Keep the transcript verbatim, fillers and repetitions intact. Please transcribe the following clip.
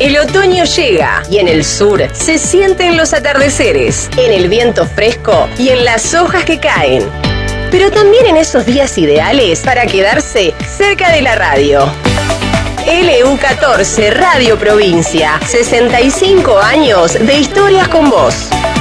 El otoño llega y en el sur se sienten los atardeceres, en el viento fresco y en las hojas que caen. Pero también en esos días ideales para quedarse cerca de la radio. L U catorce Radio Provincia, sesenta y cinco años de historias con vos.